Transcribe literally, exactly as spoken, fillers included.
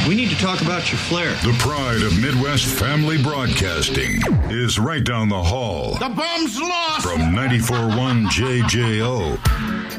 We need to talk about your flare. The pride of Midwest Family Broadcasting is right down the hall. The bum's lost! From ninety-four point one J J O.